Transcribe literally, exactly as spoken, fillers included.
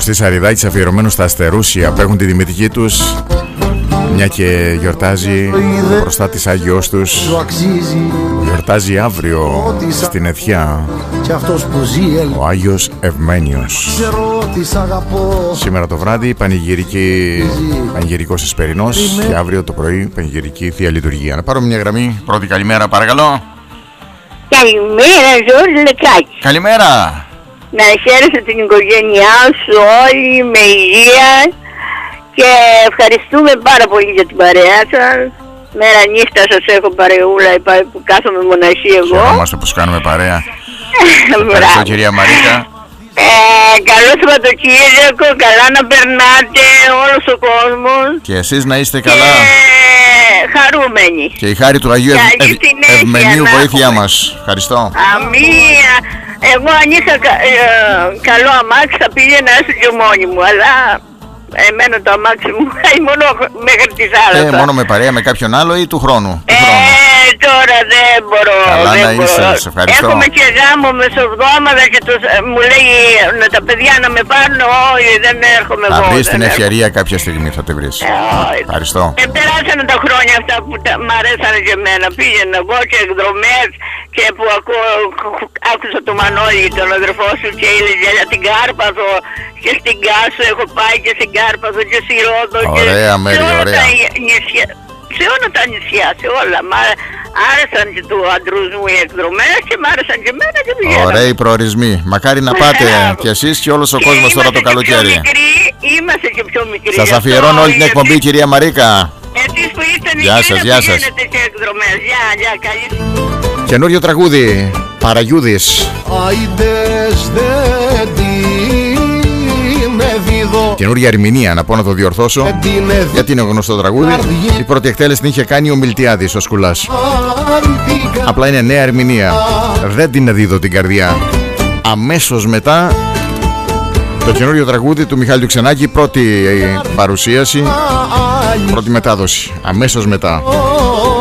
Κωστής Αριδάκης, αφιερωμένο στα αστερούσια που έχουν τη δημητική τους, μια και γιορτάζει μπροστά της Άγιος τους. Γιορτάζει αύριο στην Αιθιά ο Άγιος Ευμένιος. Σήμερα το βράδυ πανηγυρική, πανηγυρικός Εσπερινός και αύριο το πρωί πανηγυρική Θεία Λειτουργία. Να πάρω μια γραμμή. Πρώτη καλημέρα παρακαλώ. Καλημέρα Ζόρι Λεκάκη. Καλημέρα. Να χαίρεσαι την οικογένειά σου όλοι με υγεία και ευχαριστούμε πάρα πολύ για την παρέα σας. Μέρα νύχτα σας έχω παρεούλα που κάθομαι μοναχή εγώ. Χαιρόμαστε που κάνουμε παρέα. Ευχαριστώ κυρία Μαρίκα. Ε, καλό Σαββατοκύριακο, καλά να περνάτε όλος ο κόσμος. Και εσείς να είστε καλά. Και χαρούμενοι. Και η χάρη του Αγίου Ευ... Ευ... Ευμενίου βοήθειά μας. Ευχαριστώ. Αμία. Εγώ αν είχα κα, ε, καλό αμάξι θα πήγαινα έστω και μόνη μου, αλλά εμένα το αμάξι μου πάει μόνο μέχρι τη θάλασσα. Ε, μόνο με παρέα με κάποιον άλλο ή του χρόνου? Ε, του χρόνου. Τώρα δεν μπορώ. Καλά δεν να είσαι, μπορώ. σε ευχαριστώ. Έχουμε και γάμο μεσοβδόμαδα και το, μου λέει να τα παιδιά να με πάρουν. Όχι, δεν έρχομαι εγώ. Θα βρεις την ευκαιρία κάποια στιγμή, θα τη βρεις. Ε, ευχαριστώ. Ε, περάσανε τα χρόνια αυτά που τα, μ' αρέσανε και εμένα. Πήγαινα εγώ και εκδρομές και που ακού, άκουσα το Μανώλη, τον αδερφό σου, και έλεγε για την Κάρπαθο και στην Κάσο. Έχω πάει και στην Κάρπαθο και στη Ρόδο. Ωραία μέρη, ωραία. Νησιά, σε όλα τα νησιά, σε όλα. Μ' άρεσαν και του αντρούς μου οι εκδρομές και μ' άρεσαν και εμένα και πηγαίναμε. Ωραίοι προορισμοί. Μακάρι να πάτε κι εσείς και όλος ο και κόσμος τώρα το καλοκαίρι. Μικροί, είμαστε και πιο μικροί. Σας αφιερώνω όλη την εκπομπή κυρία Μαρίκα. Εσείς που είστε μικροί, γεια σας, γεια σας. και εκδρομές. Γεια, γεια, καλή. Καινούριο τραγούδι, Παραγιούδης. Άιντες δεν την δίδω. Καινούρια ερμηνεία, να πω να το διορθώσω, γιατί είναι γνωστό τραγούδι. Η πρώτη εκτέλεση την είχε κάνει ο Μιλτιάδης, ο Σκουλάς. Απλά είναι νέα ερμηνεία. Δεν την δίδω την καρδιά. Αμέσως μετά το καινούριο τραγούδι του Μιχάλη του Ξενάκη, πρώτη παρουσίαση, πρώτη μετάδοση. Αμέσως μετά.